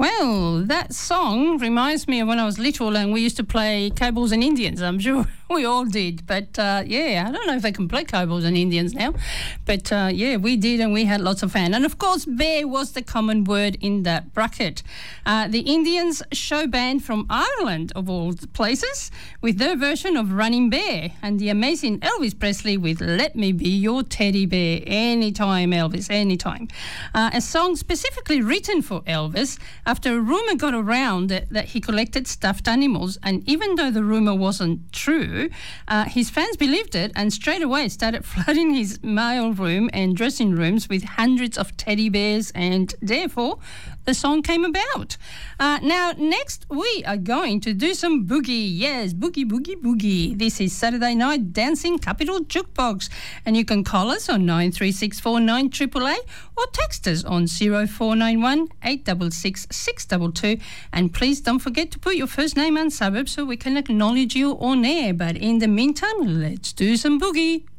Well, that song reminds me of when I was little and we used to play Cowboys and Indians. I'm sure we all did. But, I don't know if they can play Cowboys and Indians now. But, we did and we had lots of fun. And, of course, bear was the common word in that bracket. The Indians show band from Ireland, of all places, with their version of Running Bear, and the amazing Elvis Presley with Let Me Be Your Teddy Bear. Anytime, Elvis, anytime. A song specifically written for Elvis after a rumour got around that he collected stuffed animals, and even though the rumour wasn't true, his fans believed it and straight away started flooding his mail room and dressing rooms with hundreds of teddy bears, and therefore the song came about. Now, next we are going to do some boogie. Yes, boogie, boogie, boogie. This is Saturday Night Dancing Capital Jukebox, and you can call us on 9364 or text us on 0491 866 622, and please don't forget to put your first name and suburb so we can acknowledge you on air. But in the meantime, let's do some boogie.